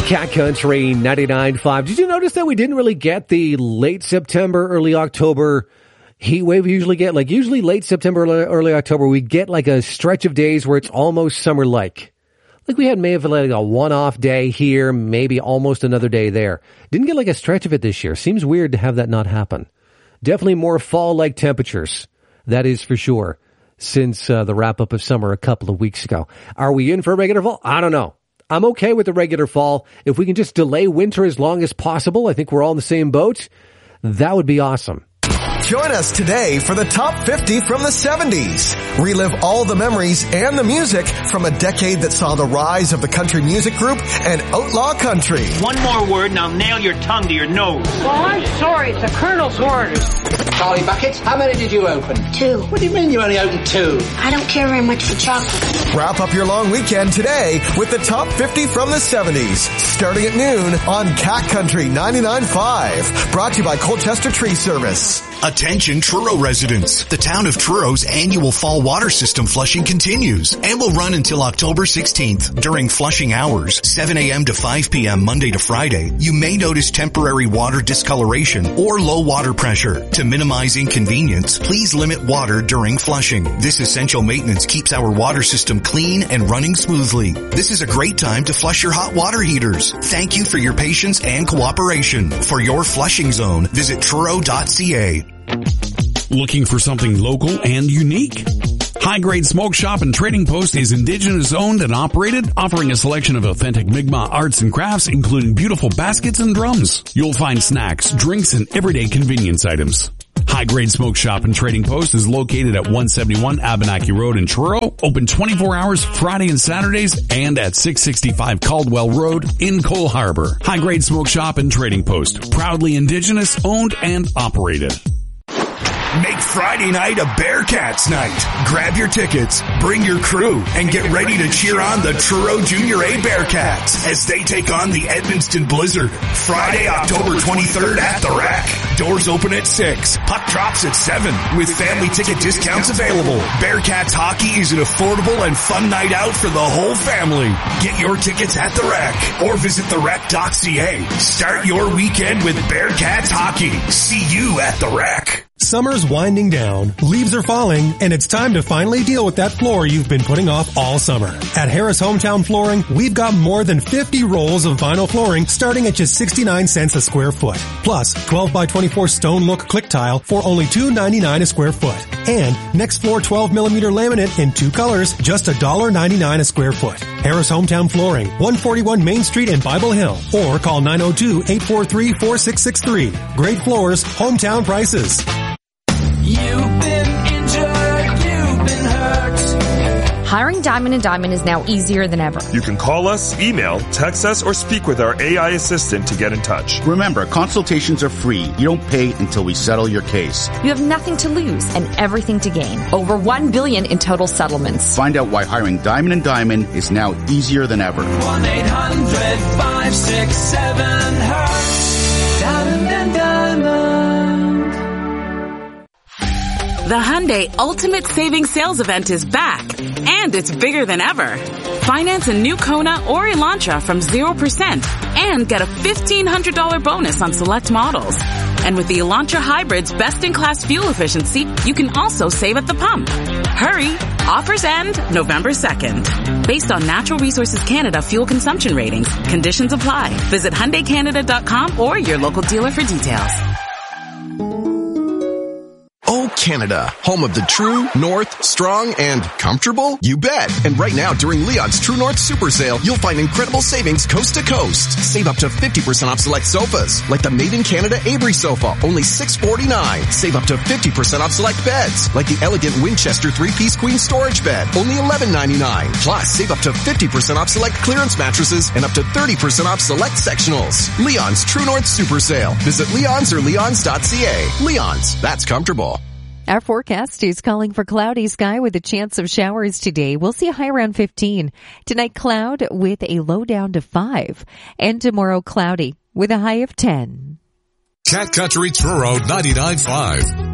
Cat Country 99.5. Did you notice that we didn't really get the late September, early October heat wave we usually get? Like usually late September, early October, we get like a stretch of days where it's almost summer-like. Like we may have like a one-off day here, maybe almost another day there. Didn't get like a stretch of it this year. Seems weird to have that not happen. Definitely more fall-like temperatures. That is for sure. Since the wrap-up of summer a couple of weeks ago. Are we in for a regular fall? I don't know. I'm okay with the regular fall. If we can just delay winter as long as possible, I think we're all in the same boat. That would be awesome. Join us today for the Top 50 from the 70s. Relive all the memories and the music from a decade that saw the rise of the country music group and outlaw country. One more word and I'll nail your tongue to your nose. Well, I'm sorry. It's the Colonel's orders. Charlie Buckets, how many did you open? 2. What do you mean you only opened 2? I don't care very much for chocolate. Wrap up your long weekend today with the Top 50 from the 70s. Starting at noon on Cat Country 99.5. Brought to you by Colchester Tree Service. Attention Truro residents. The town of Truro's annual fall water system flushing continues and will run until October 16th. During flushing hours, 7 a.m. to 5 p.m. Monday to Friday, you may notice temporary water discoloration or low water pressure. To minimize inconvenience, please limit water during flushing. This essential maintenance keeps our water system clean and running smoothly. This is a great time to flush your hot water heaters. Thank you for your patience and cooperation. For your flushing zone, visit truro.ca. Looking for something local and unique? High Grade Smoke Shop and Trading Post is Indigenous owned and operated, offering a selection of authentic Mi'kmaq arts and crafts, including beautiful baskets and drums. You'll find snacks, drinks, and everyday convenience items. High Grade Smoke Shop and Trading Post is located at 171 Abenaki Road in Truro, open 24 hours Friday and Saturdays, and at 665 Caldwell Road in Cole Harbour. High Grade Smoke Shop and Trading Post, proudly Indigenous owned and operated. Make Friday night a Bearcats night. Grab your tickets, bring your crew, and get ready to cheer on the Truro Junior A Bearcats as they take on the Edmundston Blizzard. Friday, October 23rd at the Rec. Doors open at 6. Puck drops at 7 with family ticket discounts available. Bearcats hockey is an affordable and fun night out for the whole family. Get your tickets at the Rec or visit therec.ca. Start your weekend with Bearcats hockey. See you at the Rec. Summer's winding down, leaves are falling, and it's time to finally deal with that floor you've been putting off all summer. At Harris Hometown Flooring, we've got more than 50 rolls of vinyl flooring starting at just 69 cents a square foot. Plus, 12 by 24 stone look click tile for only $2.99 a square foot. And next floor 12mm laminate in 2 colors, just $1.99 a square foot. Harris Hometown Flooring, 141 Main Street in Bible Hill. Or call 902-843-4663. Great floors, hometown prices. You've been injured, you've been hurt. Hiring Diamond & Diamond is now easier than ever. You can call us, email, text us, or speak with our AI assistant to get in touch. Remember, consultations are free. You don't pay until we settle your case. You have nothing to lose and everything to gain. Over $1 billion in total settlements. Find out why hiring Diamond & Diamond is now easier than ever. 1-800-567-HURT. Diamond & Diamond. The Hyundai Ultimate Savings Sales Event is back, and it's bigger than ever. Finance a new Kona or Elantra from 0% and get a $1,500 bonus on select models. And with the Elantra Hybrid's best-in-class fuel efficiency, you can also save at the pump. Hurry! Offers end November 2nd. Based on Natural Resources Canada fuel consumption ratings, conditions apply. Visit HyundaiCanada.com or your local dealer for details. Oh, Canada, home of the true, north, strong, and comfortable? You bet. And right now, during Leon's True North Super Sale, you'll find incredible savings coast to coast. Save up to 50% off select sofas, like the Made in Canada Avery sofa, only $649. Save up to 50% off select beds, like the elegant Winchester 3-piece queen storage bed, only $11.99. Plus, save up to 50% off select clearance mattresses and up to 30% off select sectionals. Leon's True North Super Sale. Visit Leon's or leons.ca. Leon's, that's comfortable. Our forecast is calling for cloudy sky with a chance of showers today. We'll see a high around 15. Tonight, cloud with a low down to 5. And tomorrow, cloudy with a high of 10. Cat Country Truro 99.5.